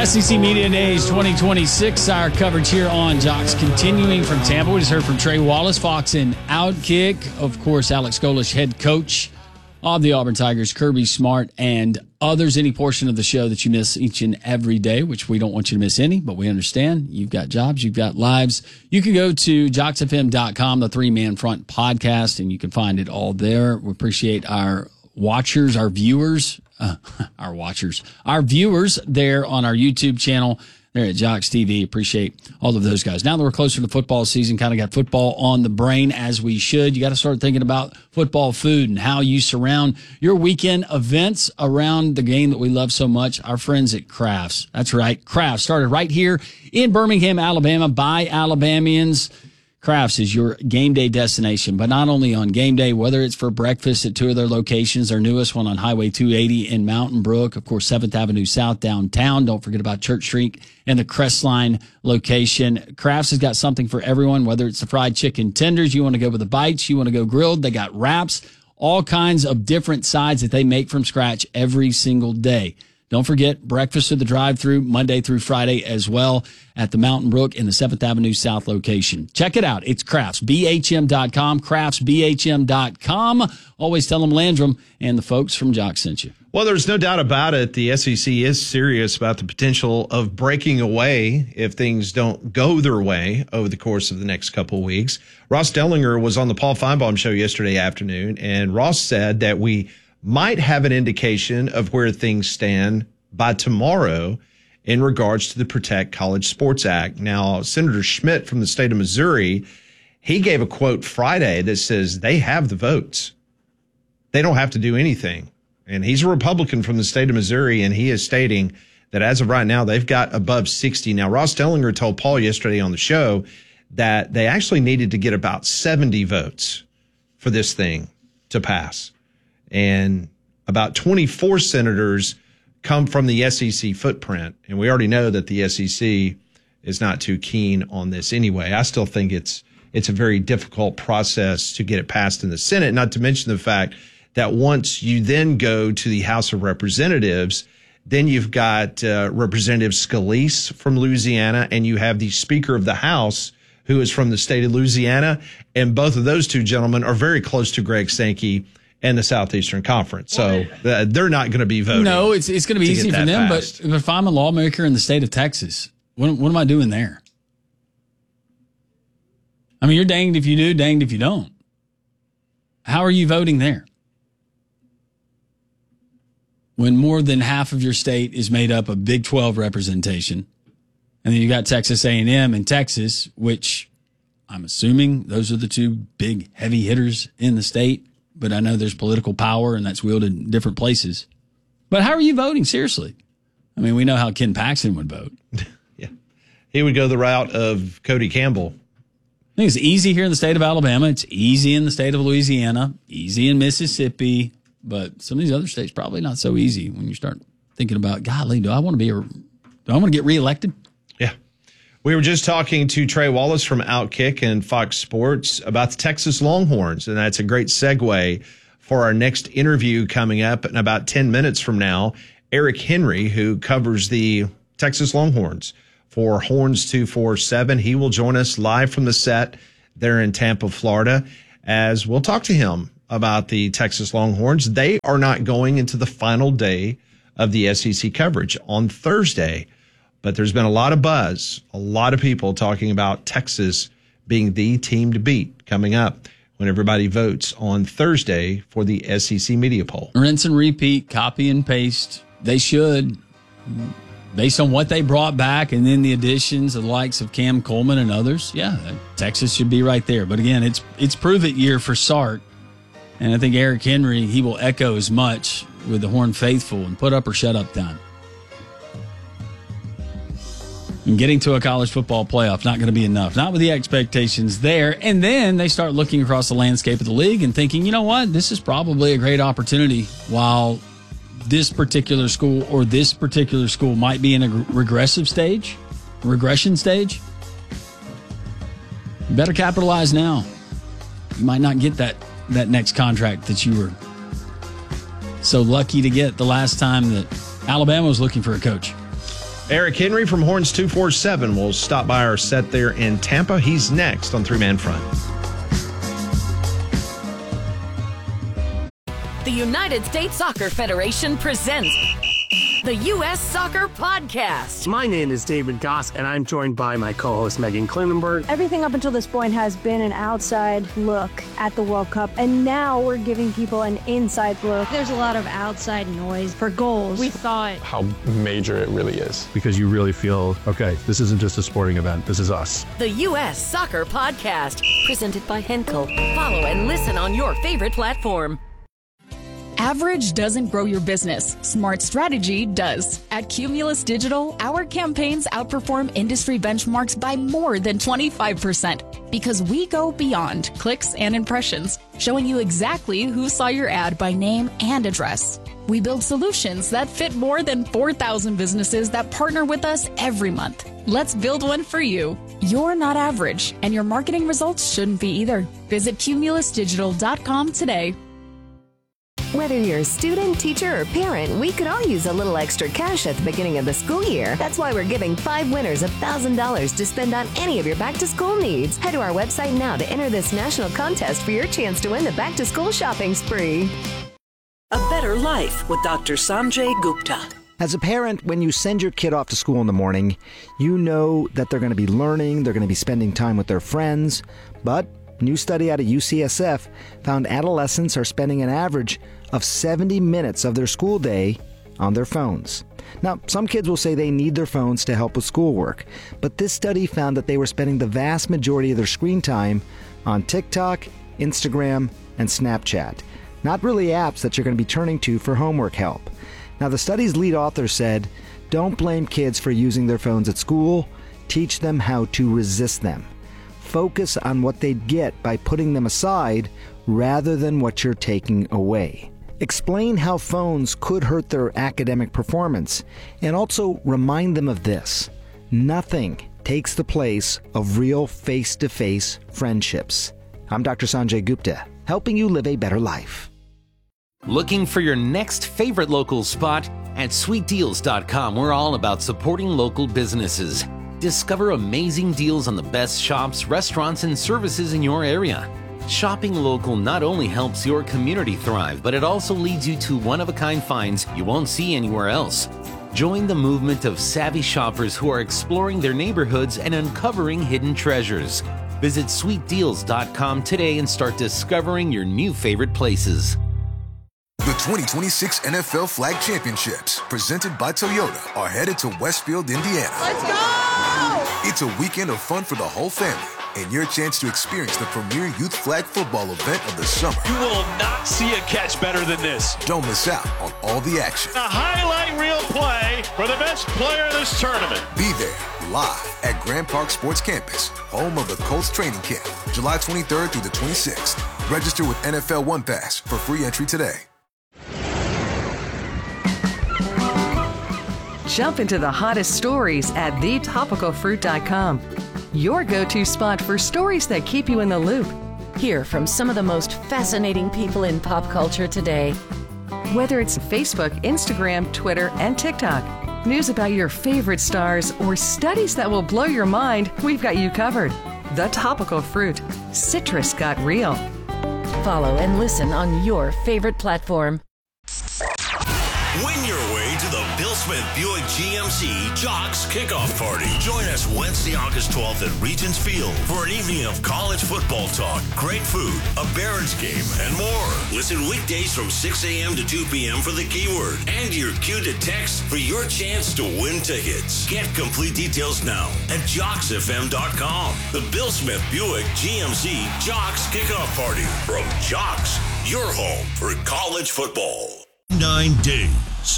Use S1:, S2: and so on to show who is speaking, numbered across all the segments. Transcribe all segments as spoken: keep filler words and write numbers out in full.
S1: S E C Media Days twenty twenty-six, our coverage here on Jocks continuing from Tampa. We just heard from Trey Wallace, Fox and Outkick. Of course, Alex Golesh, head coach of the Auburn Tigers, Kirby Smart, and others. Any portion of the show that you miss each and every day, which we don't want you to miss any, but we understand. You've got jobs, you've got lives. You can go to jocks f m dot com, the three-man front podcast, and you can find it all there. We appreciate our watchers, our viewers, uh, our watchers, our viewers there on our YouTube channel there at Jocks T V. Appreciate all of those guys. Now that we're closer to football season, kind of got football on the brain as we should. You got to start thinking about football food and how you surround your weekend events around the game that we love so much. Our friends at Crafts. That's right. Crafts started right here in Birmingham, Alabama by Alabamians. Crafts is your game day destination, but not only on game day, whether it's for breakfast at two of their locations, their newest one on Highway two eighty in Mountain Brook, of course, seventh Avenue South downtown. Don't forget about Church Street and the Crestline location. Crafts has got something for everyone, whether it's the fried chicken tenders, you want to go with the bites, you want to go grilled. They got wraps, all kinds of different sides that they make from scratch every single day. Don't forget breakfast at the drive-thru Monday through Friday as well at the Mountain Brook in the seventh Avenue South location. Check it out. It's Crafts, B H M dot com, crafts b h m dot com. Always tell them Landrum and the folks from Jock sent you.
S2: Well, there's no doubt about it. The S E C is serious about the potential of breaking away if things don't go their way over the course of the next couple of weeks. Ross Dellinger was on the Paul Feinbaum show yesterday afternoon, and Ross said that we might have an indication of where things stand by tomorrow in regards to the Protect College Sports Act. Now, Senator Schmidt from the state of Missouri, he gave a quote Friday that says they have the votes. They don't have to do anything. And he's a Republican from the state of Missouri, and he is stating that as of right now, they've got above sixty. Now, Ross Dellinger told Paul yesterday on the show that they actually needed to get about seventy votes for this thing to pass. And about twenty-four senators come from the S E C footprint. And we already know that the S E C is not too keen on this anyway. I still think it's it's a very difficult process to get it passed in the Senate, not to mention the fact that once you then go to the House of Representatives, then you've got uh, Representative Scalise from Louisiana, and you have the Speaker of the House, who is from the state of Louisiana. And both of those two gentlemen are very close to Greg Sankey and the Southeastern Conference. So uh, they're not going to be voting.
S1: No, it's it's going to be easy for them. But if I'm a lawmaker in the state of Texas, what, what am I doing there? I mean, you're danged if you do, danged if you don't. How are you voting there? When more than half of your state is made up of Big twelve representation, and then you got Texas A and M and Texas, which I'm assuming those are the two big heavy hitters in the state. But I know there's political power, and that's wielded in different places. But how are you voting? Seriously. I mean, we know how Ken Paxton would vote.
S2: Yeah. He would go the route of Cody Campbell.
S1: I think it's easy here in the state of Alabama. It's easy in the state of Louisiana, easy in Mississippi. But some of these other states, probably not so easy when you start thinking about, golly, do I want to be a, do I want to get reelected?
S2: Yeah. We were just talking to Trey Wallace from Outkick and Fox Sports about the Texas Longhorns, and that's a great segue for our next interview coming up in about ten minutes from now. Eric Henry, who covers the Texas Longhorns for Horns two forty-seven, he will join us live from the set there in Tampa, Florida, as we'll talk to him about the Texas Longhorns. They are not going into the final day of the S E C coverage on Thursday. But there's been a lot of buzz, a lot of people talking about Texas being the team to beat coming up when everybody votes on Thursday for the S E C media poll.
S1: Rinse and repeat, copy and paste. They should, based on what they brought back and then the additions of the likes of Cam Coleman and others. Yeah, Texas should be right there. But again, it's it's prove it year for Sark. And I think Eric Henry, he will echo as much with the Horn faithful and put up or shut up time. And getting to a college football playoff, not going to be enough. Not with the expectations there. And then they start looking across the landscape of the league and thinking, you know what? This is probably a great opportunity. While this particular school or this particular school might be in a regressive stage, regression stage, you better capitalize now. You might not get that, that next contract that you were so lucky to get the last time that Alabama was looking for a coach.
S2: Eric Henry from Horns two forty-seven will stop by our set there in Tampa. He's next on Three Man Front.
S3: The United States Soccer Federation presents the U S Soccer Podcast.
S4: My name is David Goss, and I'm joined by my co-host Megan Klinenberg.
S5: Everything up until this point has been an outside look at the World Cup, and now we're giving people an inside look. There's a lot of outside noise for goals. We thought
S6: how major it really is.
S7: Because you really feel, okay, this isn't just a sporting event, this is us.
S3: The U S Soccer Podcast, presented by Henkel. Follow and listen on your favorite platform.
S8: Average doesn't grow your business. Smart strategy does. At Cumulus Digital, our campaigns outperform industry benchmarks by more than twenty-five percent because we go beyond clicks and impressions, showing you exactly who saw your ad by name and address. We build solutions that fit more than four thousand businesses that partner with us every month. Let's build one for you. You're not average, and your marketing results shouldn't be either. Visit cumulus digital dot com today.
S9: Whether you're a student, teacher, or parent, we could all use a little extra cash at the beginning of the school year. That's why we're giving five winners one thousand dollars to spend on any of your back-to-school needs. Head to our website now to enter this national contest for your chance to win the back-to-school shopping spree.
S3: A Better Life with Doctor Sanjay Gupta.
S10: As a parent, when you send your kid off to school in the morning, you know that they're going to be learning, they're going to be spending time with their friends, but a new study out of U C S F found adolescents are spending an average of seventy minutes of their school day on their phones. Now, some kids will say they need their phones to help with schoolwork, but this study found that they were spending the vast majority of their screen time on TikTok, Instagram, and Snapchat. Not really apps that you're going to be turning to for homework help. Now, the study's lead author said, don't blame kids for using their phones at school. Teach them how to resist them. Focus on what they'd get by putting them aside rather than what you're taking away. Explain how phones could hurt their academic performance, and also remind them of this. Nothing takes the place of real face-to-face friendships. I'm Doctor Sanjay Gupta, helping you live a better life.
S11: Looking for your next favorite local spot? At sweet deals dot com, we're all about supporting local businesses. Discover amazing deals on the best shops, restaurants, and services in your area. Shopping local not only helps your community thrive, but it also leads you to one-of-a-kind finds you won't see anywhere else. Join the movement of savvy shoppers who are exploring their neighborhoods and uncovering hidden treasures. Visit sweet deals dot com today and start discovering your new favorite places.
S12: The twenty twenty-six N F L Flag Championships, presented by Toyota, are headed to Westfield, Indiana.
S13: Let's go!
S12: It's a weekend of fun for the whole family, and your chance to experience the premier youth flag football event of the summer.
S13: You will not see a catch better than this.
S12: Don't miss out on all the action.
S13: A highlight reel play for the best player in this tournament.
S12: Be there, live at Grand Park Sports Campus, home of the Colts training camp, July twenty-third through the twenty-sixth. Register with N F L One Pass for free entry today.
S14: Jump into the hottest stories at the topical fruit dot com. Your go-to spot for stories that keep you in the loop.
S3: Hear from some of the most fascinating people in pop culture today.
S14: Whether it's Facebook, Instagram, Twitter, and TikTok, news about your favorite stars, or studies that will blow your mind, we've got you covered. The Topical Fruit. Citrus got real.
S3: Follow and listen on your favorite platform.
S15: Win your way to the Bill Smith Buick G M C Jocks Kickoff Party. Join us Wednesday, August twelfth at Regents Field for an evening of college football talk, great food, a Barons game, and more. Listen weekdays from six a.m. to two p.m. for the keyword and your cue to text for your chance to win tickets. Get complete details now at jocks f m dot com. The Bill Smith Buick G M C Jocks Kickoff Party from Jocks, your home for college football. Nine days.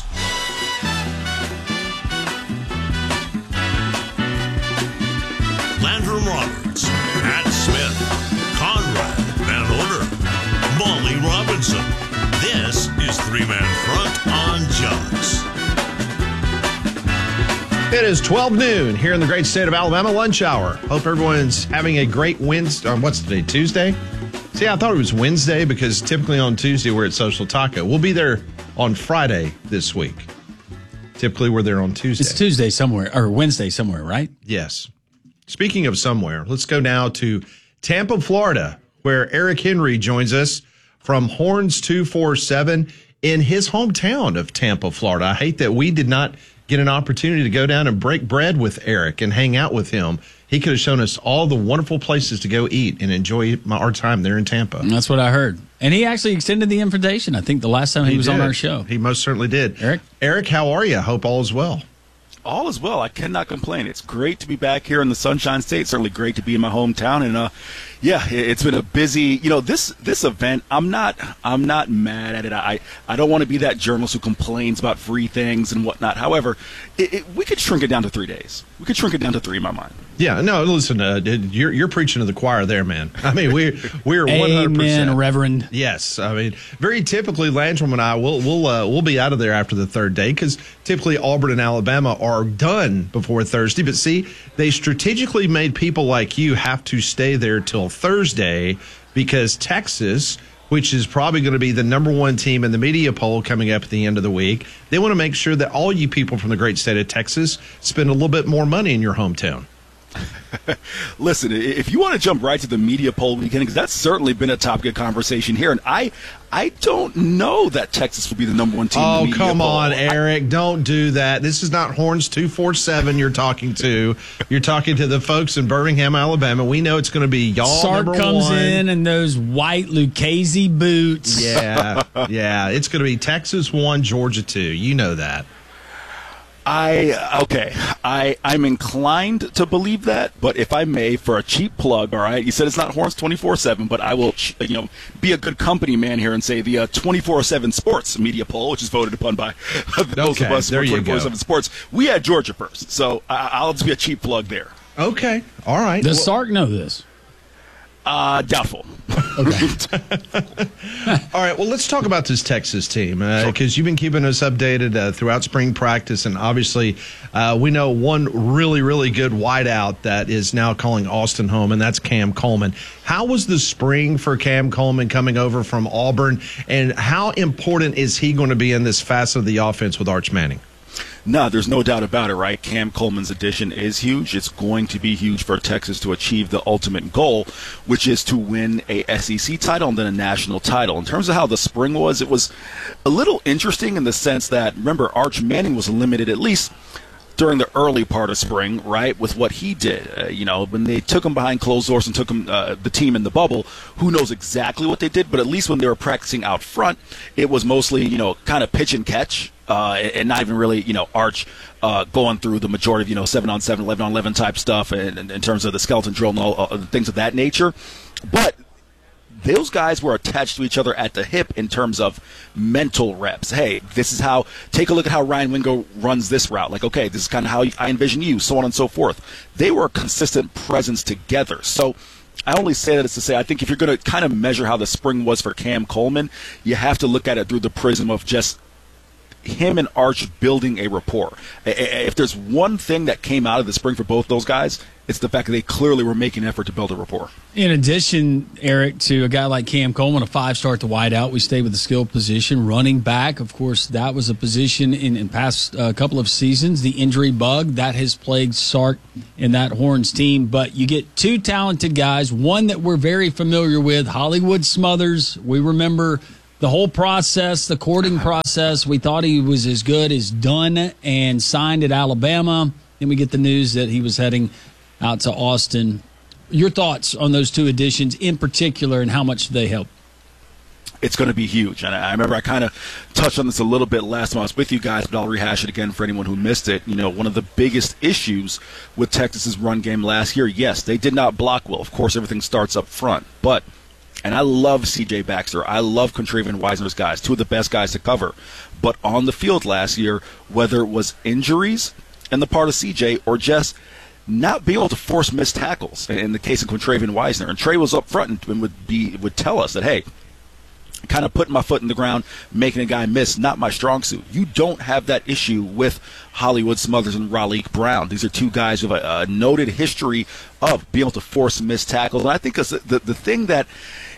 S15: Landrum Roberts, Pat Smith, Conrad Van Order, Molly Robinson. This is Three Man Front on Jocks.
S2: It is twelve noon here in the great state of Alabama, lunch hour. Hope everyone's having a great Wednesday. Or what's today, Tuesday? See, I thought it was Wednesday because typically on Tuesday we're at Social Taco. We'll be there on Friday this week. Typically, we're there on Tuesday.
S1: It's Tuesday somewhere, or Wednesday somewhere, right?
S2: Yes. Speaking of somewhere, let's go now to Tampa, Florida, where Eric Henry joins us from Horns two forty-seven in his hometown of Tampa, Florida. I hate that we did not get an opportunity to go down and break bread with Eric and hang out with him. He could have shown us all the wonderful places to go eat and enjoy my, our time there in Tampa.
S1: And that's what I heard. And he actually extended the invitation, I think, the last time he, he was
S2: did.
S1: on our show.
S2: He most certainly did.
S1: Eric?
S2: Eric, how are you? Hope all is well.
S16: All is well. I cannot complain. It's great to be back here in the Sunshine State. Certainly great to be in my hometown. And uh, yeah, it's been a busy. You know, this this event. I'm not. I'm not mad at it. I I don't want to be that journalist who complains about free things and whatnot. However, it, it, we could shrink it down to three days. We could shrink it down to three in my mind.
S2: Yeah. No. Listen. Uh, you're you're preaching to the choir there, man. I mean, we we're one hundred percent.
S1: Amen, Reverend.
S2: Yes. I mean, very typically, Landrum and I will we'll uh, we'll be out of there after the third day because typically Auburn and Alabama are done before Thursday. But see, they strategically made people like you have to stay there till Thursday because Texas, which is probably going to be the number one team in the media poll coming up at the end of the week, they want to make sure that all you people from the great state of Texas spend a little bit more money in your hometown.
S16: Listen, if you want to jump right to the media poll weekend, because that's certainly been a topic of conversation here, and I I don't know that Texas will be the number one team
S2: oh,
S16: in the media
S2: come
S16: poll.
S2: on, Eric. I, don't do that. This is not Horns two forty-seven you're talking to. You're talking to the folks in Birmingham, Alabama. We know it's going to be y'all
S1: Sark
S2: number
S1: comes
S2: one.
S1: in in those white Lucchese boots.
S2: Yeah, yeah. It's going to be Texas one, Georgia two. You know that.
S16: I okay. I I'm inclined to believe that, but if I may, for a cheap plug, all right. You said it's not Horns twenty-four seven, but I will, you know, be a good company man here and say the uh, twenty-four seven Sports media poll, which is voted upon by those
S2: okay,
S16: of us
S2: there
S16: for
S2: you
S16: twenty-four seven
S2: go.
S16: Sports. We had Georgia first, so I, I'll just be a cheap plug there.
S2: Okay, all right.
S1: Does
S2: well,
S1: Sark know this?
S16: Uh, doubtful.
S1: Okay.
S2: All right, well, let's talk about this Texas team because uh, sure. you've been keeping us updated uh, throughout spring practice, and obviously uh, we know one really, really good wideout that is now calling Austin home, and that's Cam Coleman. How was the spring for Cam Coleman coming over from Auburn, and how important is he going to be in this facet of the offense with Arch Manning?
S16: No, there's no doubt about it, right? Cam Coleman's addition is huge. It's going to be huge for Texas to achieve the ultimate goal, which is to win a S E C title and then a national title. In terms of how the spring was, it was a little interesting in the sense that, remember, Arch Manning was limited at least during the early part of spring, right, with what he did. Uh, you know, when they took him behind closed doors and took him, uh, the team in the bubble, who knows exactly what they did, but at least when they were practicing out front, it was mostly, you know, kind of pitch and catch. Uh, and not even really, you know, Arch uh, going through the majority of, you know, seven on seven, eleven on eleven type stuff and, and in terms of the skeleton drill and all uh, things of that nature. But those guys were attached to each other at the hip in terms of mental reps. Hey, this is how, take a look at how Ryan Wingo runs this route. Like, okay, this is kind of how I envision you, so on and so forth. They were a consistent presence together. So I only say that as to say I think if you're going to kind of measure how the spring was for Cam Coleman, you have to look at it through the prism of just him and Arch building a rapport. If there's one thing that came out of the spring for both those guys, it's the fact that they clearly were making an effort to build a rapport.
S1: In addition, Eric, to a guy like Cam Coleman, a five-star at the wideout, we stayed with the skill position. Running back, of course, that was a position in, in past uh, couple of seasons. The injury bug, that has plagued Sark in that Horns team. But you get two talented guys, one that we're very familiar with, Hollywood Smothers. We remember the whole process, the courting process. We thought he was as good as done and signed at Alabama. Then we get the news that he was heading out to Austin. Your thoughts on those two additions in particular and how much they help?
S16: It's going to be huge. And I remember I kind of touched on this a little bit last time I was with you guys, but I'll rehash it again for anyone who missed it. You know, one of the biggest issues with Texas's run game last year, yes, they did not block well. Of course, everything starts up front. But, and I love C J Baxter. I love Contravian Wisner's guys, two of the best guys to cover. But on the field last year, whether it was injuries on the part of C J or just not being able to force missed tackles, in the case of Contravian Wisner. And Trey was up front and would be would tell us that, hey, kind of putting my foot in the ground, making a guy miss, not my strong suit. You don't have that issue with Hollywood Smothers and Raleek Brown. These are two guys who have a, a noted history of being able to force missed tackles. And I think the, the, the thing that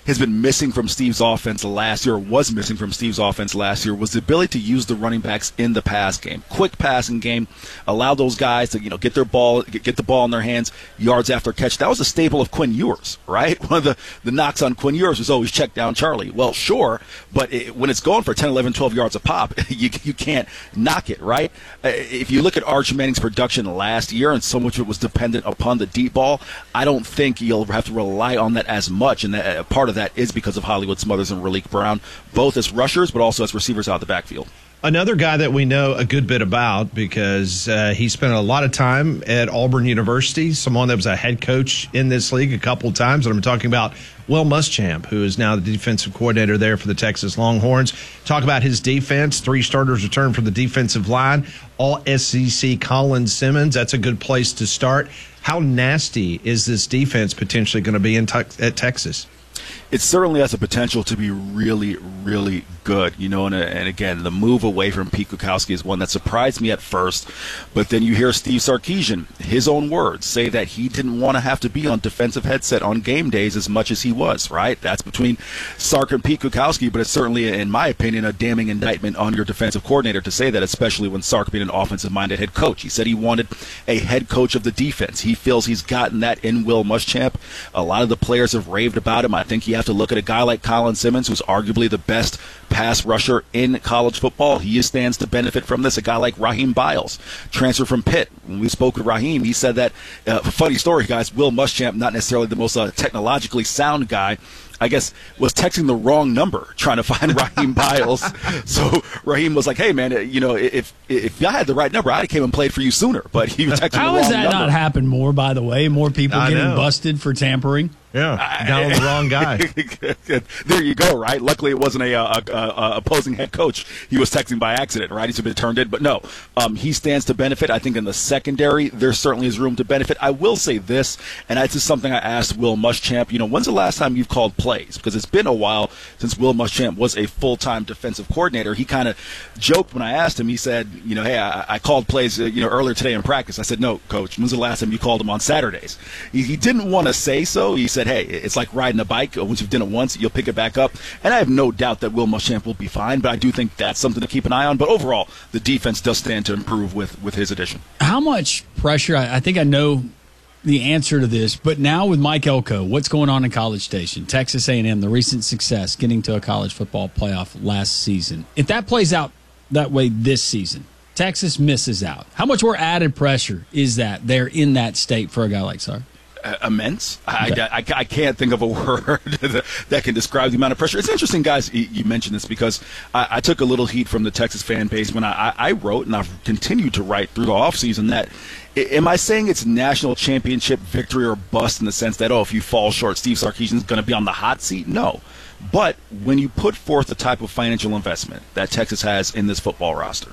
S16: has been missing from Steve's offense last year, or was missing from Steve's offense last year, was the ability to use the running backs in the pass game. Quick passing game, allow those guys to, you know, get their ball, get, get the ball in their hands, yards after catch. That was a staple of Quinn Ewers, right? One of the, the knocks on Quinn Ewers was always check down Charlie. Well, sure, but it, when it's going for ten, eleven, twelve yards a pop, you, you can't knock it, right? Uh, if you look at Arch Manning's production last year, and so much of it was dependent upon the deep ball, I don't think you'll have to rely on that as much, and that, uh, part of that is because of Hollywood Smothers and Raleek Brown, both as rushers but also as receivers out of the backfield.
S2: Another guy that we know a good bit about because uh, he spent a lot of time at Auburn University, someone that was a head coach in this league a couple of times, and I'm talking about Will Muschamp, who is now the defensive coordinator there for the Texas Longhorns. Talk about his defense. Three starters returned from the defensive line. All S E C Colin Simmons. That's a good place to start. How nasty is this defense potentially going to be in te- at Texas?
S16: It certainly has the potential to be really, really good, you know, and, and again, the move away from Pete Kwiatkowski is one that surprised me at first, but then you hear Steve Sarkisian, his own words, say that he didn't want to have to be on defensive headset on game days as much as he was, right? That's between Sark and Pete Kwiatkowski, but it's certainly, in my opinion, a damning indictment on your defensive coordinator to say that, especially when Sark being an offensive-minded head coach. He said he wanted a head coach of the defense. He feels he's gotten that in Will Muschamp. A lot of the players have raved about him. I think you have to look at a guy like Colin Simmons, who's arguably the best pass rusher in college football. He stands to benefit from this. A guy like Raheem Biles, transfer from Pitt. When we spoke with Raheem, he said that, uh, funny story, guys, Will Muschamp, not necessarily the most uh, technologically sound guy, I guess, was texting the wrong number trying to find Raheem Biles. So Raheem was like, hey, man, you know, if if I had the right number, I'd have came and played for you sooner. But he was texting
S1: How
S16: the wrong
S1: has that
S16: number.
S1: not happened more, by the way? More people
S2: I
S1: getting
S2: know.
S1: busted for tampering?
S2: Yeah, down the wrong guy.
S16: There you go, right? Luckily, it wasn't a, a, a, a opposing head coach. He was texting by accident, right? He's been turned in. But no, um, he stands to benefit. I think in the secondary, there certainly is room to benefit. I will say this, and this is something I asked Will Muschamp. You know, when's the last time you've called plays? Because it's been a while since Will Muschamp was a full-time defensive coordinator. He kind of joked when I asked him. He said, you know, hey, I, I called plays, uh, you know, earlier today in practice. I said, no, Coach, when's the last time you called them on Saturdays? He, he didn't want to say so. He said, hey, it's like riding a bike. Once you've done it once, you'll pick it back up. And I have no doubt that Will Muschamp will be fine, but I do think that's something to keep an eye on. But overall, the defense does stand to improve with, with his addition.
S1: How much pressure? I, I think I know the answer to this, but now with Mike Elko, what's going on in College Station? Texas A and M, the recent success, getting to a college football playoff last season. If that plays out that way this season, Texas misses out. How much more added pressure is that there in that state for a guy like Sark?
S16: Uh, immense.
S1: Okay.
S16: I, I, I can't think of a word that can describe the amount of pressure. It's interesting, guys, you mentioned this because I, I took a little heat from the Texas fan base when I, I wrote, and I've continued to write through the offseason, that am I saying it's national championship victory or bust in the sense that, oh, if you fall short, Steve Sarkisian is going to be on the hot seat? No. But when you put forth the type of financial investment that Texas has in this football roster,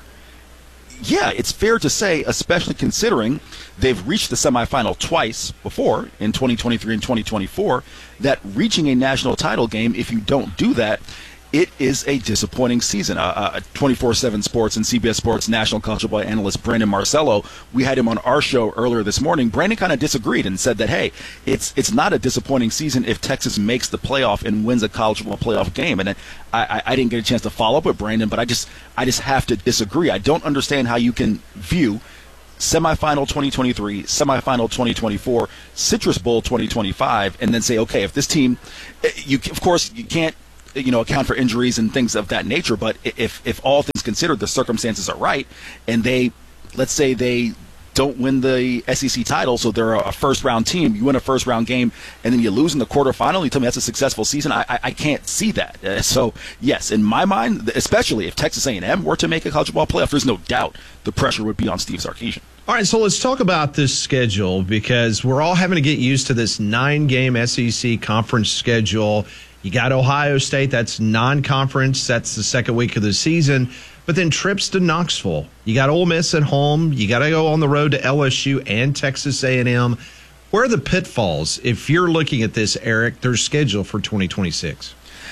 S16: yeah, it's fair to say, especially considering they've reached the semifinal twice before in twenty twenty-three and twenty twenty-four, that reaching a national title game, if you don't do that, it is a disappointing season. Uh, twenty-four seven Sports and C B S Sports national college football analyst Brandon Marcello, we had him on our show earlier this morning. Brandon kind of disagreed and said that, hey, it's it's not a disappointing season if Texas makes the playoff and wins a college football playoff game. And I, I, I didn't get a chance to follow up with Brandon, but I just I just have to disagree. I don't understand how you can view semifinal twenty twenty-three, semifinal twenty twenty-four, Citrus Bowl twenty twenty-five, and then say, okay, if this team, you of course you can't, you know, account for injuries and things of that nature. But if if all things considered, the circumstances are right, and they, let's say they don't win the S E C title, so they're a first round team. You win a first round game, and then you lose in the quarterfinal. You tell me that's a successful season? I I, I can't see that. Uh, so yes, in my mind, especially if Texas A and M were to make a college football playoff, there's no doubt the pressure would be on Steve Sarkisian.
S2: All right, so let's talk about this schedule because we're all having to get used to this nine-game S E C conference schedule. You got Ohio State, that's non-conference. That's the second week of the season. But then trips to Knoxville. You got Ole Miss at home. You got to go on the road to L S U and Texas A and M. Where are the pitfalls, if you're looking at this, Eric, their schedule for twenty twenty-six?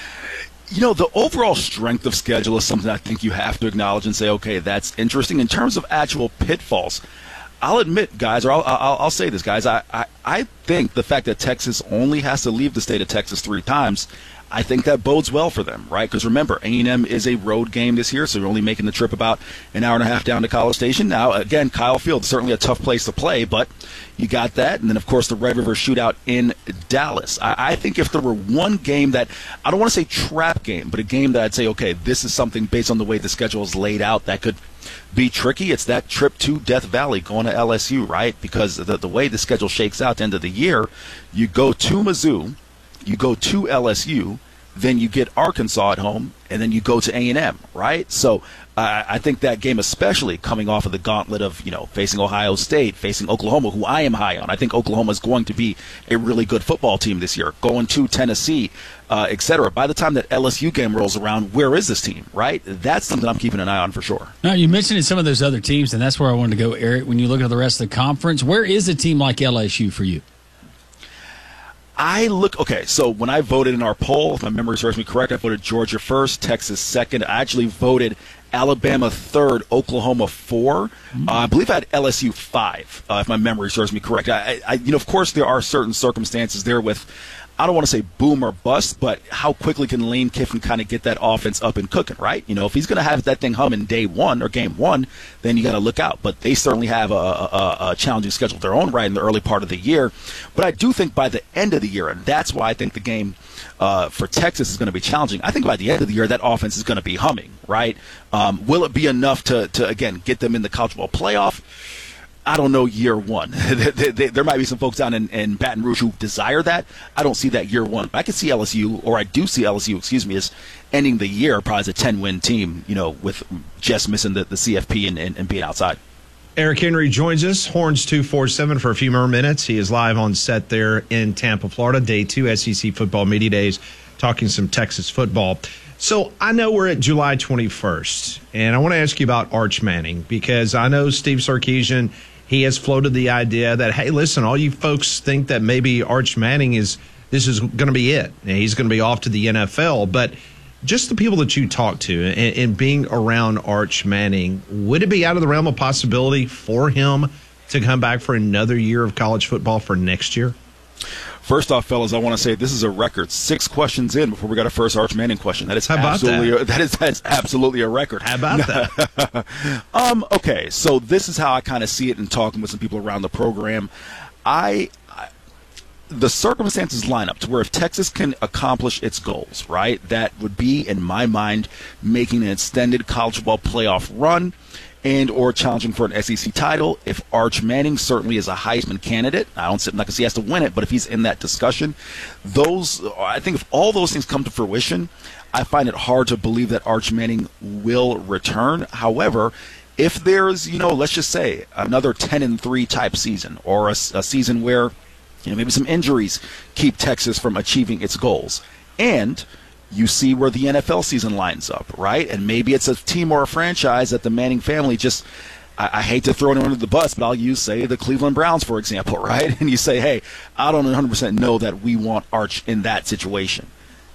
S16: You know, the overall strength of schedule is something I think you have to acknowledge and say, okay, that's interesting. In terms of actual pitfalls, I'll admit, guys, or I'll, I'll, I'll say this, guys, I, I, I think the fact that Texas only has to leave the state of Texas three times, I think that bodes well for them, right? Because remember, A and M is a road game this year, so you're only making the trip about an hour and a half down to College Station. Now, again, Kyle Field, certainly a tough place to play, but you got that. And then, of course, the Red River Shootout in Dallas. I, I think if there were one game that, I don't want to say trap game, but a game that I'd say, okay, this is something based on the way the schedule is laid out that could be tricky, it's that trip to Death Valley going to L S U, right? Because the, the way the schedule shakes out at the end of the year, you go to Mizzou, you go to L S U, then you get Arkansas at home, and then you go to A and M, right? So uh, I think that game, especially coming off of the gauntlet of, you know, facing Ohio State, facing Oklahoma, who I am high on. I think Oklahoma is going to be a really good football team this year, going to Tennessee, uh, et cetera. By the time that L S U game rolls around, where is this team, right? That's something I'm keeping an eye on for sure.
S1: Now, you mentioned some of those other teams, and that's where I wanted to go, Eric. When you look at the rest of the conference, where is a team like L S U for you?
S16: I look, okay, so when I voted in our poll, if my memory serves me correct, I voted Georgia first, Texas second. I actually voted Alabama third, Oklahoma four. Mm-hmm. Uh, I believe I had L S U five, uh, if my memory serves me correct. I, I, you know, of course, there are certain circumstances there with, I don't want to say boom or bust, but how quickly can Lane Kiffin kind of get that offense up and cooking, right? You know, if he's going to have that thing humming day one or game one, then you got to look out. But they certainly have a, a, a challenging schedule of their own right in the early part of the year. But I do think by the end of the year, and that's why I think the game uh, for Texas is going to be challenging, I think by the end of the year, that offense is going to be humming, right? Um, will it be enough to, to, again, get them in the college football playoff? I don't know year one. There might be some folks down in, in Baton Rouge who desire that. I don't see that year one. I can see L S U, or I do see L S U, excuse me, as ending the year probably as a ten-win team, you know, with just missing the, the C F P and, and, and being outside.
S2: Eric Henry joins us, Horns two forty-seven, for a few more minutes. He is live on set there in Tampa, Florida, day two S E C Football Media Days, talking some Texas football. So I know we're at July twenty-first, and I want to ask you about Arch Manning, because I know Steve Sarkisian, he has floated the idea that, hey, listen, all you folks think that maybe Arch Manning is, this is going to be it. And he's going to be off to the N F L. But just the people that you talk to and, and being around Arch Manning, would it be out of the realm of possibility for him to come back for another year of college football for next year?
S16: First off, fellas, I want to say this is a record. Six questions in before we got our first Arch Manning question. That is
S2: How about
S16: absolutely
S2: that?
S16: A, that is that is absolutely a record.
S2: How about that?
S16: um, okay, so this is how I kind of see it in talking with some people around the program. I, I the circumstances line up to where if Texas can accomplish its goals, right, that would be, in my mind, making an extended college football playoff run and or challenging for an S E C title. If Arch Manning certainly is a Heisman candidate, I don't, I'm not going to say he has to win it, but if he's in that discussion, those, I think if all those things come to fruition, I find it hard to believe that Arch Manning will return. However, if there's, you know, let's just say another ten and three type season, or a, a season where, you know, maybe some injuries keep Texas from achieving its goals, and you see where the N F L season lines up, right? And maybe it's a team or a franchise that the Manning family just, I, I hate to throw anyone under the bus, but I'll use, say, the Cleveland Browns, for example, right? And you say, hey, I don't one hundred percent know that we want Arch in that situation.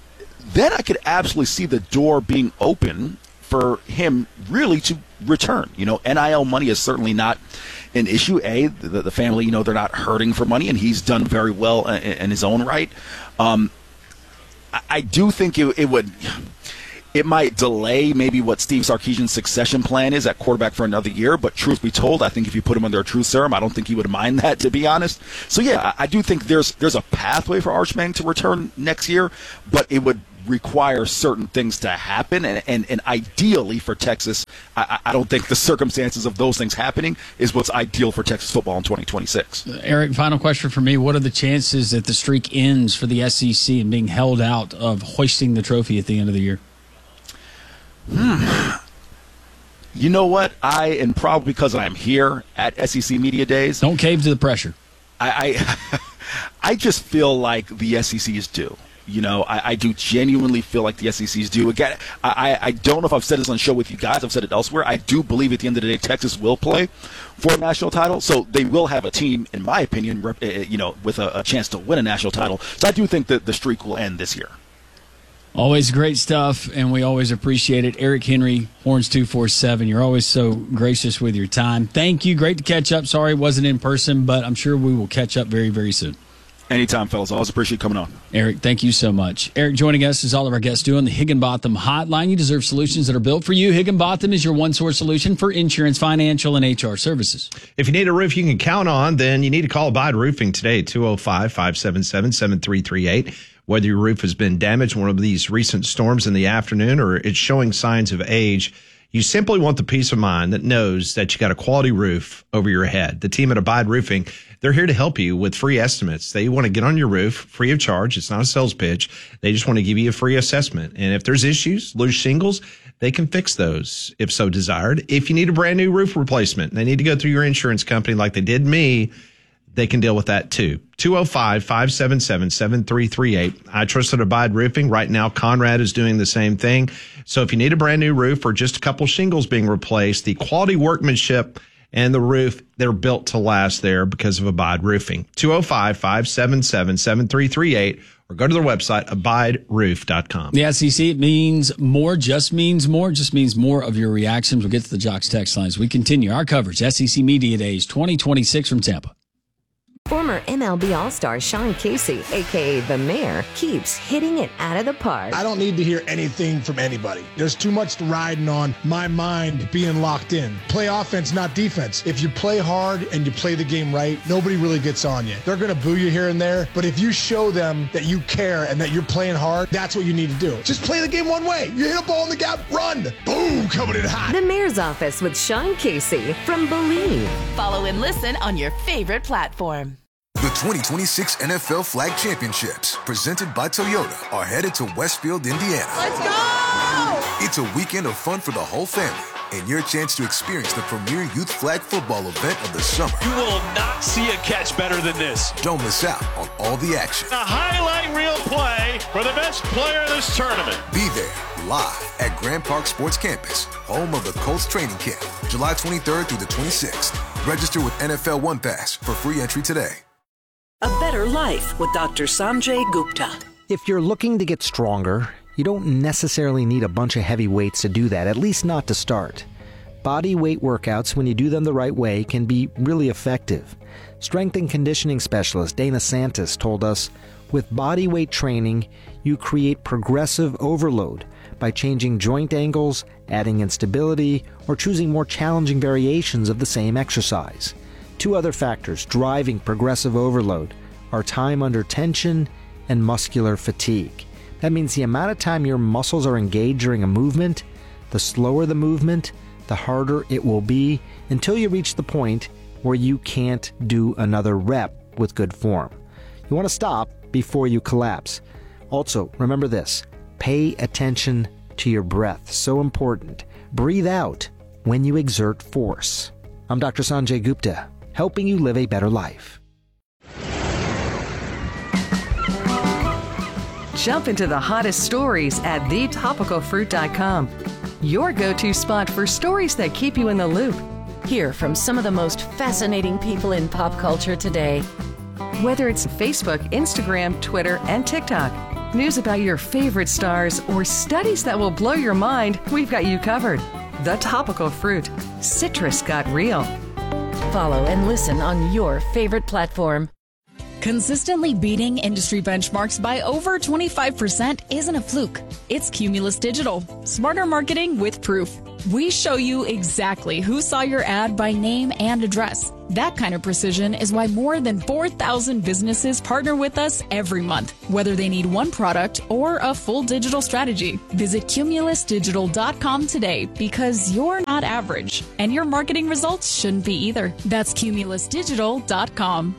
S16: Then I could absolutely see the door being open for him really to return. You know, N I L money is certainly not an issue. A, the, the family, you know, they're not hurting for money, and he's done very well in, in his own right. Um, I do think it, it would, it might delay maybe what Steve Sarkisian's succession plan is at quarterback for another year. But truth be told, I think if you put him under a truth serum, I don't think he would mind that, to be honest. So yeah, I, I do think there's there's a pathway for Arch Manning to return next year, but it would require certain things to happen, and and, and ideally for Texas, I, I don't think the circumstances of those things happening is what's ideal for Texas football in twenty twenty-six.
S1: Eric, final question for me. What are the chances that the streak ends for the S E C and being held out of hoisting the trophy at the end of the year?
S16: Hmm. You know what? I, and probably because I'm here at S E C Media Days.
S1: Don't cave to the pressure.
S16: I I, I just feel like the S E C is due. You know, I, I do genuinely feel like the S E C is due. Again, I, I don't know if I've said this on the show with you guys. I've said it elsewhere. I do believe at the end of the day, Texas will play for a national title. So they will have a team, in my opinion, rep, you know, with a, a chance to win a national title. So I do think that the streak will end this year.
S1: Always great stuff, and we always appreciate it. Eric Henry, Horns two forty-seven, you're always so gracious with your time. Thank you. Great to catch up. Sorry it wasn't in person, but I'm sure we will catch up very, very soon.
S16: Anytime, fellas. I always appreciate coming on.
S1: Eric, thank you so much. Eric joining us, as all of our guests do, on the Higginbotham Hotline. You deserve solutions that are built for you. Higginbotham is your one-source solution for insurance, financial, and H R services.
S2: If you need a roof you can count on, then you need to call Abide Roofing today, two oh five, five seven seven, seven three three eight. Whether your roof has been damaged in one of these recent storms in the afternoon or it's showing signs of age, you simply want the peace of mind that knows that you got a quality roof over your head. The team at Abide Roofing, they're here to help you with free estimates. They want to get on your roof free of charge. It's not a sales pitch. They just want to give you a free assessment. And if there's issues, loose shingles, they can fix those if so desired. If you need a brand new roof replacement, they need to go through your insurance company like they did me, they can deal with that too. two oh five, five seven seven, seven three three eight. I trust at Abide Roofing. Right now, Conrad is doing the same thing. So if you need a brand new roof or just a couple shingles being replaced, the quality workmanship and the roof, they're built to last there because of Abide Roofing. two oh five, five seven seven, seven three three eight or go to their website, abide roof dot com.
S1: The S E C, it means more, just means more, just means more of your reactions. We'll get to the Jocks text lines. We continue our coverage, S E C Media Days twenty twenty-six from Tampa.
S9: Former M L B All-Star Sean Casey, a k a. The Mayor, keeps hitting it out of the park.
S17: I don't need to hear anything from anybody. There's too much riding on my mind being locked in. Play offense, not defense. If you play hard and you play the game right, nobody really gets on you. They're going to boo you here and there, but if you show them that you care and that you're playing hard, that's what you need to do. Just play the game one way. You hit a ball in the gap, run. Boom, coming in hot.
S9: The Mayor's Office with Sean Casey from Believe.
S3: Follow and listen on your favorite platform.
S12: The twenty twenty-six N F L Flag Championships, presented by Toyota, are headed to Westfield, Indiana.
S3: Let's go!
S12: It's a weekend of fun for the whole family and your chance to experience the premier youth flag football event of the summer.
S13: You will not see a catch better than this.
S12: Don't miss out on all the action.
S13: A highlight reel play for the best player in this tournament.
S12: Be there live at Grand Park Sports Campus, home of the Colts training camp, July twenty-third through the twenty-sixth. Register with N F L One Pass for free entry today.
S18: A better life with Doctor Sanjay Gupta.
S10: If you're looking to get stronger, you don't necessarily need a bunch of heavy weights to do that, at least not to start. Body weight workouts, when you do them the right way, can be really effective. Strength and conditioning specialist Dana Santos told us, with body weight training, you create progressive overload by changing joint angles, adding instability, or choosing more challenging variations of the same exercise. Two other factors driving progressive overload are time under tension and muscular fatigue. That means the amount of time your muscles are engaged during a movement, the slower the movement, the harder it will be until you reach the point where you can't do another rep with good form. You want to stop before you collapse. Also, remember this, pay attention to your breath. So important. Breathe out when you exert force. I'm Doctor Sanjay Gupta, helping you live a better life.
S14: Jump into the hottest stories at the topical fruit dot com. Your go-to spot for stories that keep you in the loop.
S3: Hear from some of the most fascinating people in pop culture today.
S14: Whether it's Facebook, Instagram, Twitter, and TikTok, news about your favorite stars, or studies that will blow your mind, we've got you covered. The Topical Fruit. Citrus got real.
S3: Follow and listen on your favorite platform.
S8: Consistently beating industry benchmarks by over twenty-five percent isn't a fluke. It's Cumulus Digital. Smarter marketing with proof. We show you exactly who saw your ad by name and address. That kind of precision is why more than four thousand businesses partner with us every month, whether they need one product or a full digital strategy. Visit cumulus digital dot com today because you're not average, and your marketing results shouldn't be either. That's cumulus digital dot com.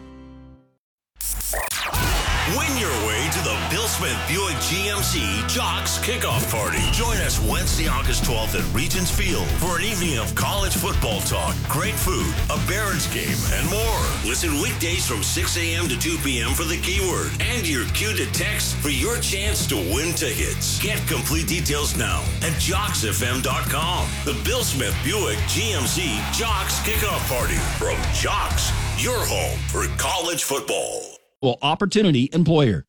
S15: Win your way to the Bill Smith Buick G M C Jocks Kickoff Party. Join us Wednesday, August twelfth at Regents Field for an evening of college football talk, great food, a Barons game, and more. Listen weekdays from six a.m. to two p.m. for the keyword and your cue to text for your chance to win tickets. Get complete details now at jocks f m dot com. The Bill Smith Buick G M C Jocks Kickoff Party from Jocks, your home for college football.
S1: Well, opportunity employer.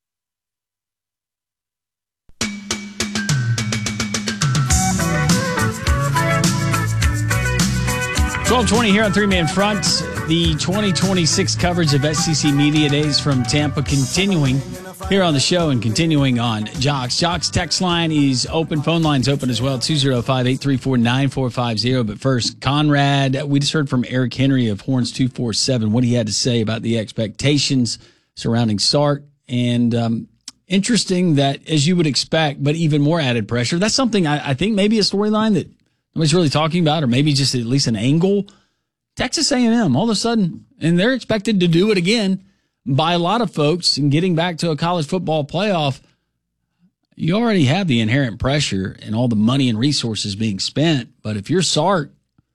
S1: twelve twenty here on Three Man Front. the twenty twenty-six coverage of S E C Media Days from Tampa continuing here on the show and continuing on Jocks. Jocks text line is open. Phone line's open as well, two oh five, eight three four, nine four five zero. But first, Conrad, we just heard from Eric Henry of Horns two forty-seven, what he had to say about the expectations surrounding Sark. And um, interesting that, as you would expect, but even more added pressure. That's something I, I think maybe a storyline that nobody's really talking about, or maybe just at least an angle. Texas A and M, all of a sudden, and they're expected to do it again by a lot of folks, and getting back to a college football playoff, you already have the inherent pressure and all the money and resources being spent. But if you're Sark,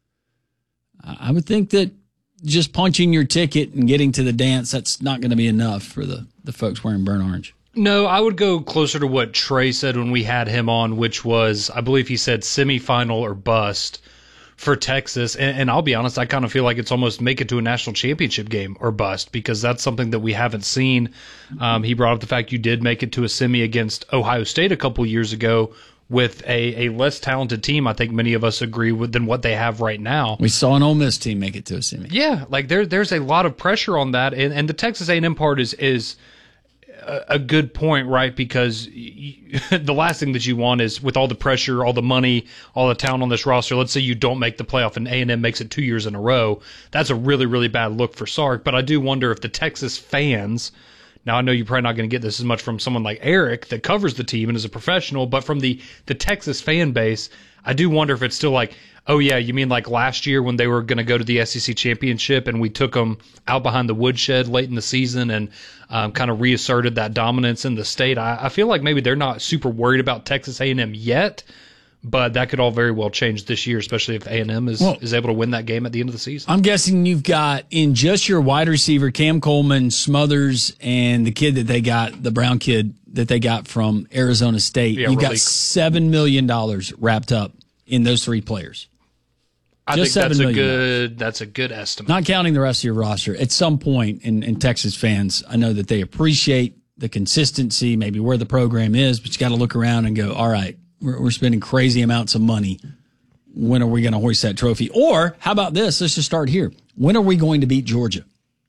S1: I would think that just punching your ticket and getting to the dance, that's not going to be enough for the, the folks wearing burnt orange.
S19: No, I would go closer to what Trey said when we had him on, which was, I believe he said semifinal or bust for Texas. And, and I'll be honest, I kind of feel like it's almost make it to a national championship game or bust, because that's something that we haven't seen. Um, he brought up the fact you did make it to a semi against Ohio State a couple years ago with a, a less talented team, I think many of us agree with, than what they have right now.
S1: We saw an Ole Miss team make it to a semi.
S19: Yeah, like there there's a lot of pressure on that, and, and the Texas A and M part is is a, a good point, right? Because you, the last thing that you want is, with all the pressure, all the money, all the talent on this roster, let's say you don't make the playoff and A and M makes it two years in a row. That's a really, really bad look for Sark. But I do wonder if the Texas fans, now I know you're probably not going to get this as much from someone like Eric that covers the team and is a professional, but from the, the Texas fan base, I do wonder if it's still like, oh yeah, you mean like last year when they were going to go to the S E C championship and we took them out behind the woodshed late in the season and um, kind of reasserted that dominance in the state. I, I feel like maybe they're not super worried about Texas A and M yet, but that could all very well change this year, especially if A and M is, well, is able to win that game at the end of the season.
S1: I'm guessing you've got in just your wide receiver, Cam Coleman, Smothers, and the kid that they got, the Brown kid that they got from Arizona State.
S19: Yeah,
S1: you've
S19: really.
S1: got seven million dollars wrapped up in those three players.
S19: I
S1: Just
S19: think that's a
S1: million
S19: good that's a good estimate.
S1: Not counting the rest of your roster. At some point, in, in Texas fans, I know that they appreciate the consistency, maybe where the program is, but you got to look around and go, all right, we're, we're spending crazy amounts of money. When are we going to hoist that trophy? Or how about this? Let's just start here. When are we going to beat Georgia?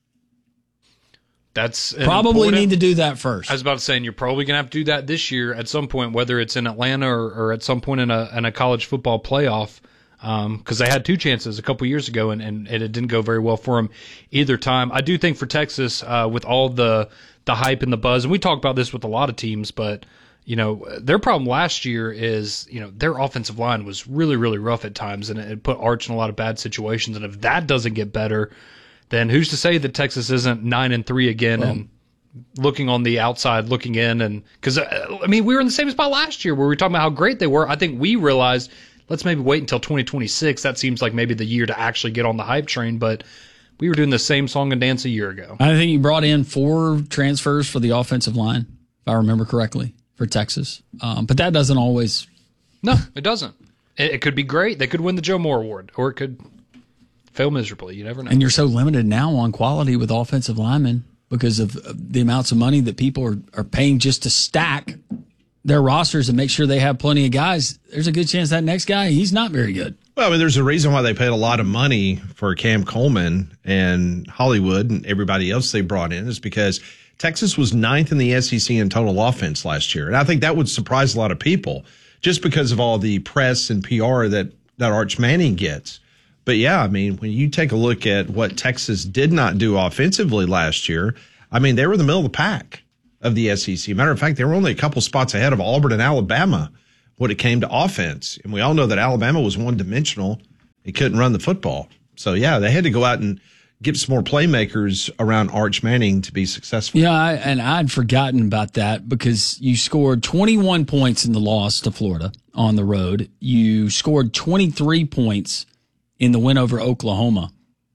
S19: That's
S1: probably need to do that first.
S19: I was about to say, and you're probably going to have to do that this year at some point, whether it's in Atlanta or, or at some point in a in a college football playoff. Because um, they had two chances a couple years ago, and, and, and it didn't go very well for them either time. I do think for Texas, uh, with all the the hype and the buzz, and we talk about this with a lot of teams, but you know their problem last year is you know their offensive line was really really rough at times, and it, it put Arch in a lot of bad situations. And if that doesn't get better, then who's to say that Texas isn't nine and three again well, and looking on the outside, looking in, and because uh, I mean we were in the same spot last year where we were talking about how great they were. I think we realized, let's maybe wait until twenty twenty-six. That seems like maybe the year to actually get on the hype train, but we were doing the same song and dance a year ago.
S1: I think you brought in four transfers for the offensive line, if I remember correctly, for Texas. Um, but that doesn't always.
S19: No, it doesn't. It, it could be great. They could win the Joe Moore Award, or it could fail miserably. You never know.
S1: And you're so limited now on quality with offensive linemen because of the amounts of money that people are, are paying just to stack their rosters and make sure they have plenty of guys. There's a good chance that next guy, he's not very good.
S2: Well, I mean, there's a reason why they paid a lot of money for Cam Coleman and Hollywood and everybody else they brought in, is because Texas was ninth in the S E C in total offense last year. And I think that would surprise a lot of people just because of all the press and P R that, that Arch Manning gets. But yeah, I mean, when you take a look at what Texas did not do offensively last year, I mean, they were in the middle of the pack of the S E C. Matter of fact, they were only a couple spots ahead of Auburn and Alabama when it came to offense. And we all know that Alabama was one-dimensional. He couldn't run the football. So, yeah, they had to go out and get some more playmakers around Arch Manning to be successful.
S1: Yeah, I, and I'd forgotten about that because you scored twenty-one points in the loss to Florida on the road. You scored twenty-three points in the win over Oklahoma.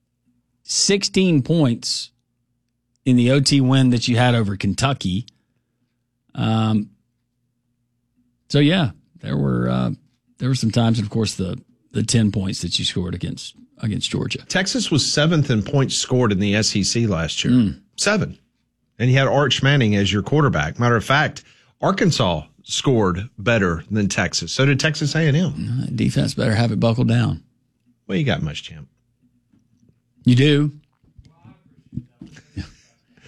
S1: sixteen points in the O T win that you had over Kentucky. Um. So yeah, there were uh, there were some times, and of course the the ten points that you scored against against Georgia.
S2: Texas was seventh in points scored in the S E C last year.
S1: Mm.
S2: Seven, and you had Arch Manning as your quarterback. Matter of fact, Arkansas scored better than Texas. So did Texas A and M.
S1: Uh, defense better have it buckled down.
S2: Well, you got much, champ.
S1: You do.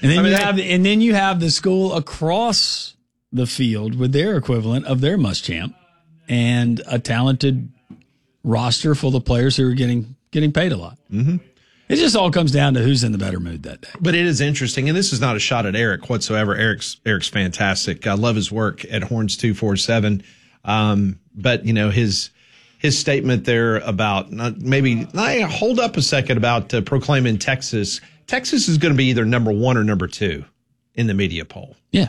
S1: And then
S2: I mean,
S1: you
S2: they,
S1: have, and then you have the school across the field with their equivalent of their Muschamp and a talented roster full of players who are getting getting paid a lot.
S2: Mm-hmm.
S1: It just all comes down to who's in the better mood that day.
S2: But it is interesting, and this is not a shot at Eric whatsoever. Eric's Eric's fantastic. I love his work at Horns two forty-seven. Um, but you know his his statement there about not, maybe I hold up a second about uh, proclaiming Texas. Texas is going to be either number one or number two in the media poll.
S1: Yeah,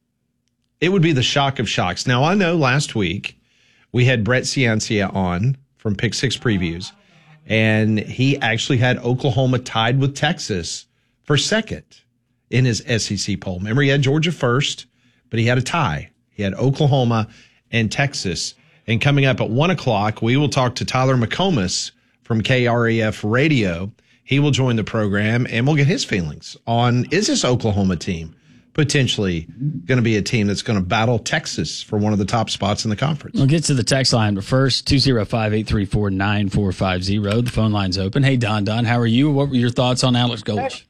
S2: it would be the shock of shocks. Now I know last week we had Brett Ciancia on from Pick Six Previews. And he actually had Oklahoma tied with Texas for second in his S E C poll. Remember, he had Georgia first, but he had a tie. He had Oklahoma and Texas. And coming up at one o'clock, we will talk to Tyler McComas from K R E F Radio. He will join the program, and we'll get his feelings on, is this Oklahoma team potentially going to be a team that's going to battle Texas for one of the top spots in the conference?
S1: We'll get to the text line, but first, two oh five, eight three four, nine four five oh. The phone line's open. Hey, Don Don, how are you? What were your thoughts on Alex Golesh?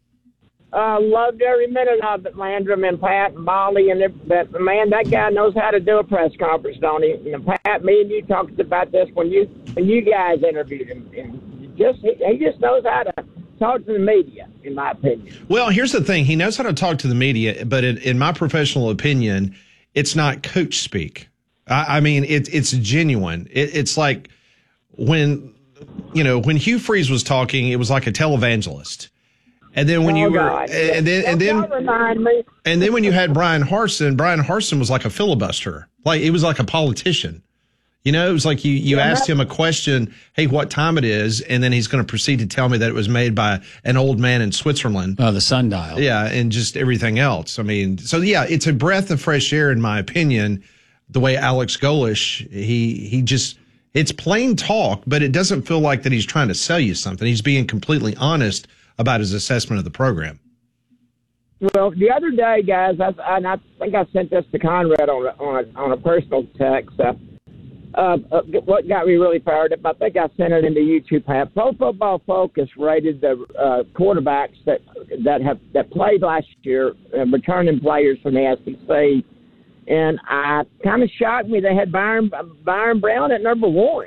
S20: Uh, loved every minute of it, Landrum and Pat and Bolly. And it, but, man, that guy knows how to do a press conference, don't he? And Pat, me and you talked about this when you when you guys interviewed him. And just he, he just knows how to talk to the media, in my opinion.
S2: Well, here's the thing. He knows how to talk to the media, but in, in my professional opinion, it's not coach speak. I, I mean, it, it's genuine. It, it's like when, you know, when Hugh Freeze was talking, it was like a televangelist. And then when
S20: oh,
S2: you were,
S20: God.
S2: and then, and then,
S20: remind me.
S2: and then when you had Brian Harsin, Brian Harsin was like a filibuster. Like, it was like a politician. You know, it was like you, you yeah, asked him a question, hey, what time it is? And then he's going to proceed to tell me that it was made by an old man in Switzerland.
S1: Oh, the sundial.
S2: Yeah, and just everything else. I mean, so yeah, it's a breath of fresh air, in my opinion, the way Alex Golesh, he, he just, it's plain talk, but it doesn't feel like that he's trying to sell you something. He's being completely honest about his assessment of the program.
S20: Well, the other day, guys, I, and I think I sent this to Conrad on a, on a, on a personal text. Uh, Uh, uh, what got me really fired up, I think I sent it in the YouTube app. Pro Football Focus rated the uh, quarterbacks that that have that played last year, uh, returning players from the S E C, and I kind of shocked me. They had Byron Byron Brown at number one.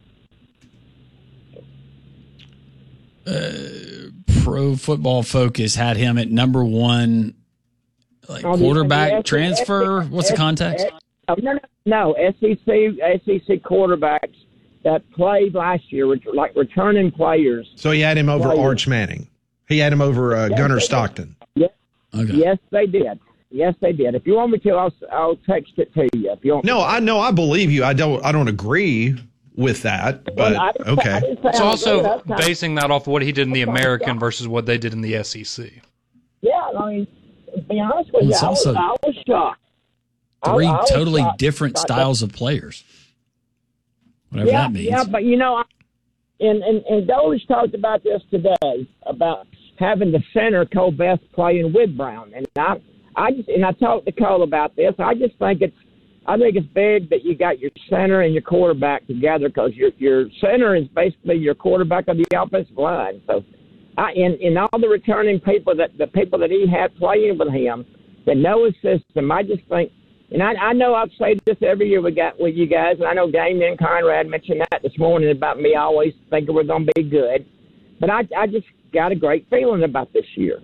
S1: Uh, Pro Football Focus had him at number one, like
S20: On
S1: quarterback
S20: the,
S1: transfer. What's the context?
S20: Oh, no, no, no, S E C S E C quarterbacks that played last year, like returning players.
S2: So he had him over
S20: players.
S2: Arch Manning. He had him over uh,
S20: yes,
S2: Gunnar Stockton.
S20: Yes,
S1: okay.
S20: yes, they did. Yes, they did. If you want me to, I'll I'll text it to you. If you want.
S2: No, I know, I believe you. I don't. I don't agree with that, but
S20: well,
S2: okay.
S19: It's also basing that off of what he did in the American versus what they did in the S E C.
S20: Yeah, I mean, to be honest with you, I was, I was shocked.
S1: Three
S20: I, I
S1: totally
S20: shocked.
S1: different styles of players. Whatever
S20: yeah,
S1: that means.
S20: Yeah, but you know, and and and Golesh talked about this today about having the center Cole Best playing with Brown, and I I just and I talked to Cole about this. I just think it's I think it's big that you got your center and your quarterback together, because your your center is basically your quarterback of the offensive line. So, I and, and all the returning people that the people that he had playing with him that know his system, I just think. And I, I know I've said this every year we got with you guys, and I know Damien Conrad mentioned that this morning about me always thinking we're going to be good. But I, I just got a great feeling about this year.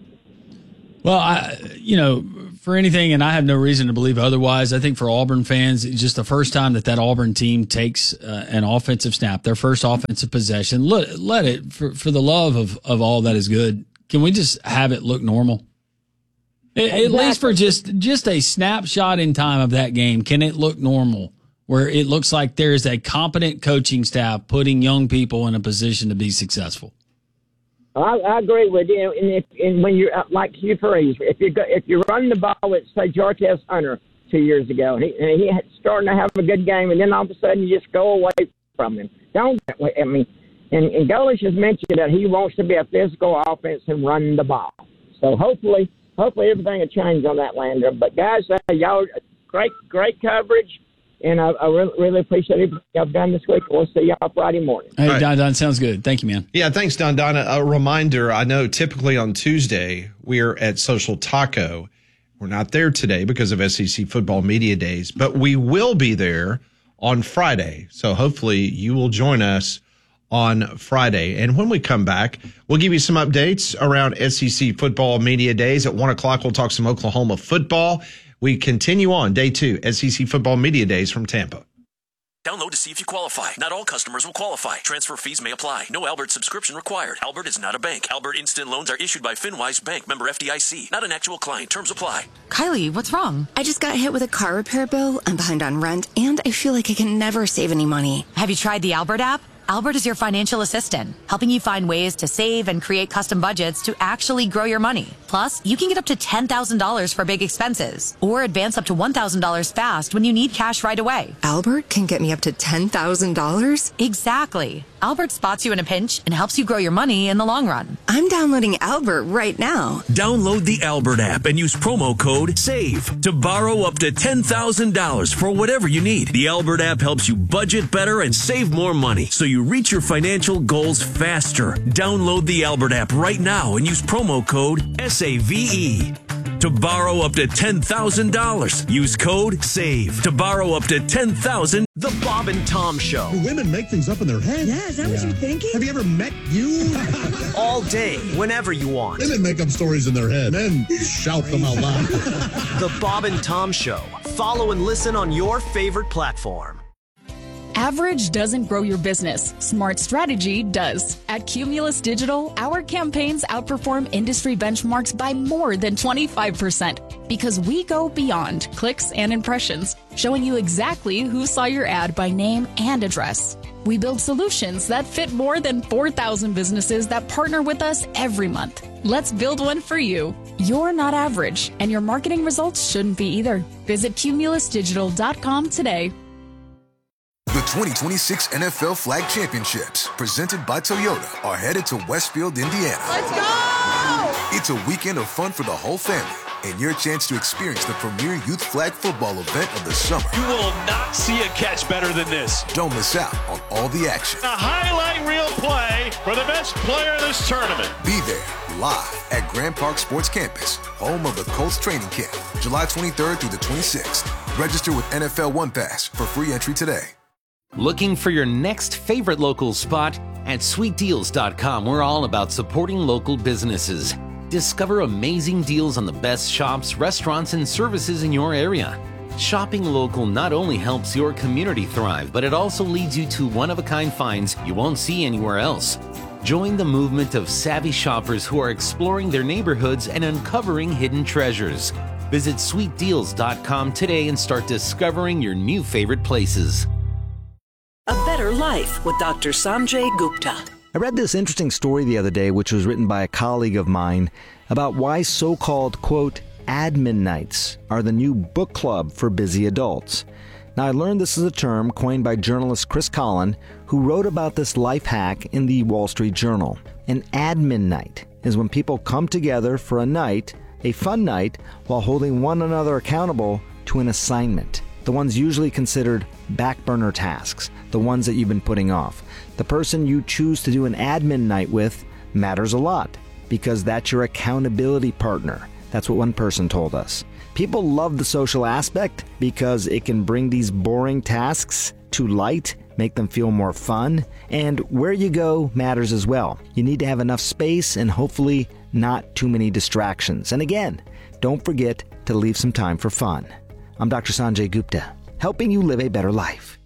S1: Well, I, you know, for anything, and I have no reason to believe otherwise, I think for Auburn fans, it's just the first time that that Auburn team takes uh, an offensive snap, their first offensive possession. Let, let it, for, for the love of, of all that is good, can we just have it look normal? Exactly. At least for just just a snapshot in time of that game, can it look normal, where it looks like there is a competent coaching staff putting young people in a position to be successful?
S20: I, I agree with you. And, if, and when you're like Hugh Freeze, if you if you're running the ball with say Jarquez Hunter two years ago, and he and he starting to have a good game, and then all of a sudden you just go away from him. Don't I mean? And, and Golesh has mentioned that he wants to be a physical offense and run the ball. So hopefully. Hopefully everything will change on that, Landrum. But, guys, uh, y'all, great great coverage. And I, I really, really appreciate it. Y'all done this week. We'll see y'all Friday morning.
S1: Hey, Don Don, sounds good. Thank you, man.
S2: Yeah, thanks, Don Don. A reminder, I know typically on Tuesday we're at Social Taco. We're not there today because of S E C Football Media Days, but we will be there on Friday. So hopefully you will join us on Friday. And when we come back, we'll give you some updates around S E C Football Media Days. At one o'clock, we'll talk some Oklahoma football. We continue on day two, S E C Football Media Days from Tampa.
S21: Download to see if you qualify. Not all customers will qualify. Transfer fees may apply. No Albert subscription required. Albert is not a bank. Albert Instant Loans are issued by FinWise Bank, member F D I C. Not an actual client. Terms apply.
S22: Kylie, what's wrong? I just got hit with a car repair bill. I'm behind on rent, and I feel like I can never save any money.
S23: Have you tried the Albert app? Albert is your financial assistant, helping you find ways to save and create custom budgets to actually grow your money. Plus, you can get up to ten thousand dollars for big expenses or advance up to one thousand dollars fast when you need cash right away.
S22: Albert can get me up to ten thousand dollars?
S23: Exactly. Albert spots you in a pinch and helps you grow your money in the long run.
S22: I'm downloading Albert right now.
S24: Download the Albert app and use promo code SAVE to borrow up to ten thousand dollars for whatever you need. The Albert app helps you budget better and save more money so you reach your financial goals faster. Download the Albert app right now and use promo code S A V E to borrow up to ten thousand dollars. Use code SAVE to borrow up to ten thousand dollars.
S25: The Bob and Tom Show.
S26: Do women make things up in their head?
S27: Yeah, is that yeah. what you're thinking?
S26: Have you ever met you?
S25: All day, whenever you want.
S26: Women make up stories in their head. Men shout them out loud.
S25: The Bob and Tom Show. Follow and listen on your favorite platform.
S8: Average doesn't grow your business. Smart strategy does. At Cumulus Digital, our campaigns outperform industry benchmarks by more than twenty-five percent because we go beyond clicks and impressions, showing you exactly who saw your ad by name and address. We build solutions that fit more than four thousand businesses that partner with us every month. Let's build one for you. You're not average, and your marketing results shouldn't be either. Visit cumulus digital dot com today.
S12: The twenty twenty-six N F L Flag Championships, presented by Toyota, are headed to Westfield, Indiana.
S27: Let's go!
S12: It's a weekend of fun for the whole family and your chance to experience the premier youth flag football event of the summer.
S13: You will not see a catch better than this.
S12: Don't miss out on all the action.
S13: A highlight reel play for the best player in this tournament.
S12: Be there live at Grand Park Sports Campus, home of the Colts training camp, July twenty-third through the twenty-sixth. Register with N F L One Pass for free entry today.
S11: Looking for your next favorite local spot? At sweet deals dot com, we're all about supporting local businesses. Discover amazing deals on the best shops, restaurants, and services in your area. Shopping local not only helps your community thrive, but it also leads you to one-of-a-kind finds you won't see anywhere else. Join the movement of savvy shoppers who are exploring their neighborhoods and uncovering hidden treasures. Visit sweet deals dot com today and start discovering your new favorite places.
S18: A Better Life with Doctor Sanjay Gupta.
S10: I read this interesting story the other day, which was written by a colleague of mine, about why so-called, quote, admin nights are the new book club for busy adults. Now, I learned this is a term coined by journalist Chris Collin, who wrote about this life hack in the Wall Street Journal. An admin night is when people come together for a night, a fun night, while holding one another accountable to an assignment. The ones usually considered back burner tasks, the ones that you've been putting off. The person you choose to do an admin night with matters a lot because that's your accountability partner. That's what one person told us. People love the social aspect because it can bring these boring tasks to light, make them feel more fun, and where you go matters as well. You need to have enough space and hopefully not too many distractions. And again, don't forget to leave some time for fun. I'm Doctor Sanjay Gupta, helping you live a better life.